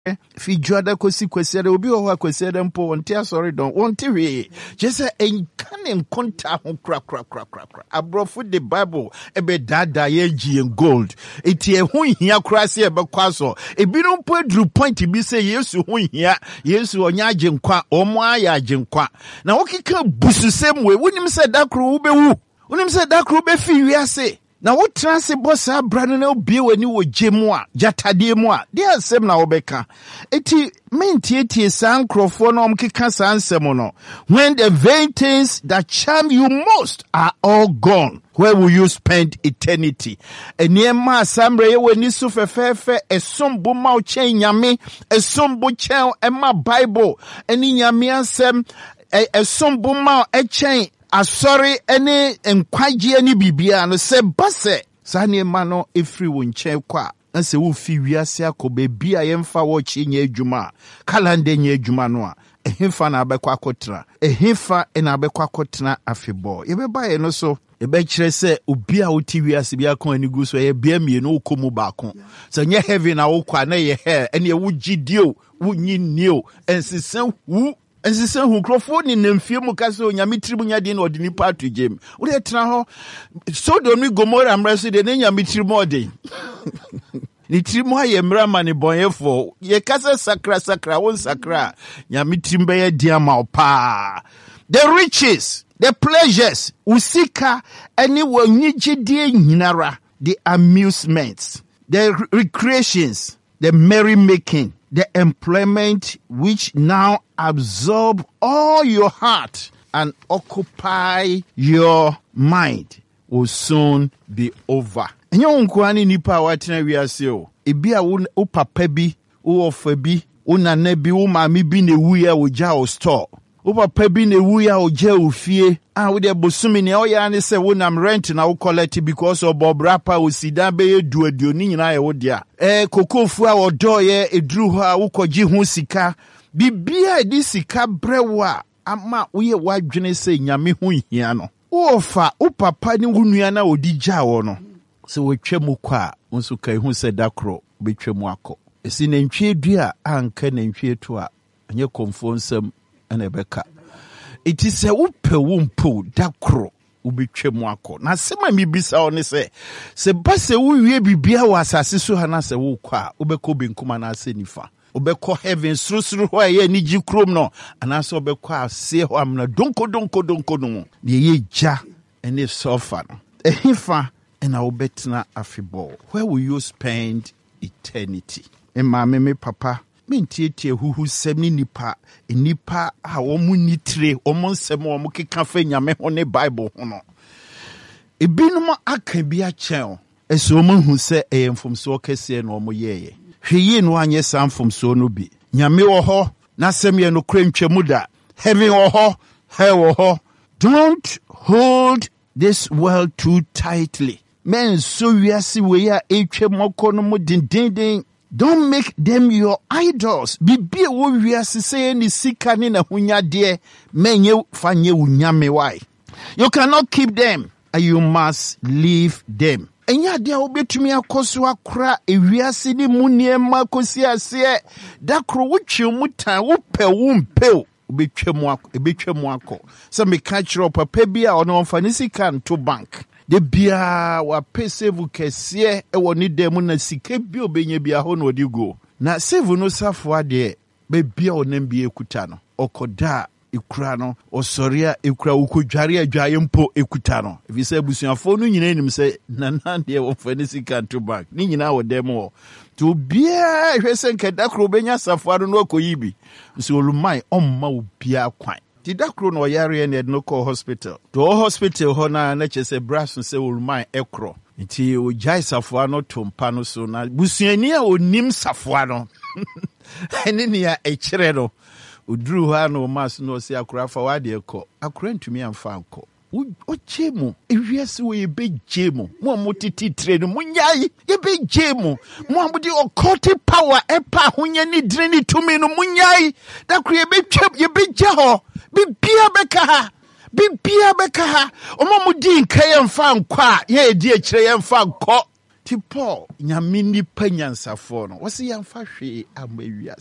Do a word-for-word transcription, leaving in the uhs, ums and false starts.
fi juada kosi kwesiada obi oho kwesiada mpo wonte asori don wonte we just enkan enkonta ho kra kra kra kra kra abrofo the bible ebe dada ye gi gold eti ehun hia kra se ebe kwaso ebinu mpo adru point bi se Yesu hun hia Yesu onya agenkwa omo aya agenkwa na wokika busu semwe wonim se dakro wo bewu wonim se dakro be fi wiase na wo transe bossa brano na obie wani wo gemu a jatade mu a de asem na wo beka eti mentietie san krofo no omkeka san ansem no when the vain things that charm you most are all gone, where will you spend eternity? Eniema asambre ye wani so fefefe esombo ma o chen nyame esombo chen ema bible eni nyame asem esombo ma e chen asori ene enkwaje ani bibia no se base sane ma no efri wo nche kwa na se wo fi wiase akobe bia yemfa wo chi nya adwuma kalanda nya adwuma no a ehemfa na abekwa kotra ehemfa na abekwa kotra afebo yebeba ye no so ebe kire se obi a woti wiase bia kon ani gu so ye bia mie no komu ba kon so nye heaven na wo kwa na ye he ene ye wo gidio wo nyinio ensisan wu Ensise hu krofo ni nemfie mu kase onyame tribu nya de na odi nipa atugem wo de tra ho so do mi Gomora mraso de ne nyame tribu odi ni tribu aye mra mane bonyefo ye kase sakra sakra won sakra nyame tribu ye dia ma opa the riches the pleasures usika any wanyigide nyinara the amusements the recreations the merrymaking the employment which now absorb all your heart and occupy your mind will soon be over. Enyo nkwani nipa watena wiase o. Ebi a wo papa bi, wo ofa bi, wo nana bi, wo maami bi na ewu ya wo ja o store. Wo papa bi na ewu ya o ja o fie. Ah, wo de bosumi ne o ya ne se wo nam rent na wo collect because of Bob Rapper o sida be ye du aduoni nyina ye wo dia. Eh kokofu a odo ye edru ho a wo koji ho sika. Bibia edi sika brewa ama wo ye wadwene se nyame ho hia no. Wo fa wo papa ni wo nua na odi ja wo no. Se wo twemu kwa nso kai hu se dakro betwemu akọ. Esi na ntwe dua anka na ntwe to a anye komfo nsam na ebeka. Iti se upe wumpo dakro ubetwemu akọ. Na sema mi bisa oni se se base wo wie bibia wa asase so ha na se wo kwa ubekọ benkuma na ase nifa. Ubekọ heaven surusuru ho ye ni jikrom no anase ubekọ ase ho amna donko donko donko no. Ye ja ene sofa no. Ehifa ena ubetna afibo. Where will you spend eternity? Ema me papa mentietie huhu sem ni nipa nipa a omu nitre omu nsem omu keka fa nyame ho ne bible ho no ebinum aka bi a chen eso omu hu se eyemfomso kese no omu yeye hweyi no anye samfomso no bi nyame wo ho na sem ye no krantwemu da heaven wo ho hell wo ho. Don't hold this world too tightly. Men so wiase we ya etwemoko no mu dindindin. Don't make them your idols. Bibi wo wiase say ni sika ni na hunyade menye fanye unyame why. You cannot keep them and you must leave them. Enya dia obetumi akoso akra ewiase ni muniema kosi ase dakro wutwe mutan wo pe wo mpe obetwemu akọ ebetwemu akọ. So me catch up papa bia ono onfa ni sika nto bank. De bia wa pesevu kese e woni dem na sika bi obenye bia ho no odigo na sevu no safo ade be bia onem bia ekuta no okoda ekura no osoria ekura ukodware adwaye mpo ekuta no efi se busuafo no nyina nim se nana de wo fani sika to back ni nyina wo dem wo to bia hwese nkeda kro benya safo ado no akoyibi nso olumai omma wo bia kwan. Ti dakro no yare ne no call hospital. To hospital ho na na chese brass se ulman ekro. Nti o jai safo no tompa no so na busuani a onim safo no. Ene ne ya ekire no. Oduru ha no mas no se akura fa wade ekọ. Akura ntumi amfa anko. O chemu ewiase we be jemu. Mo motiti trade munyai ye be jemu. Mo amudi occultic power epa hunya ni dreni tumi no munyai. Dakro ye be twem ye be jaho. Bibia beka ha bibia beka ha omo mudi nka ye mfa nkwa ye edi akire ye mfa nkọ ti Paul nyame nipa nyansafoɔ no wɔsi yɛmfa hwee ama